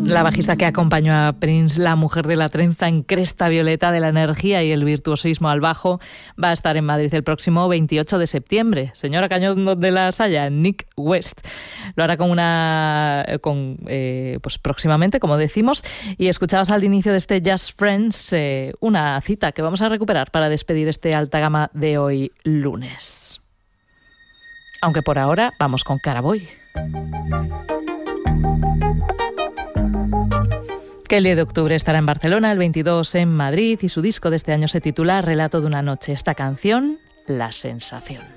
La bajista que acompañó a Prince, la mujer de la trenza en cresta violeta de la energía y el virtuosismo al bajo, va a estar en Madrid el próximo 28 de septiembre. Señora Cañón de la Saya, Nick West. Lo hará pues próximamente, como decimos, y escuchabas al inicio de este Just Friends una cita que vamos a recuperar para despedir este Alta Gama de hoy lunes. Aunque por ahora vamos con Caraboy. Que el 10 de octubre estará en Barcelona, el 22 en Madrid, y su disco de este año se titula Relato de una noche. Esta canción, La Sensación.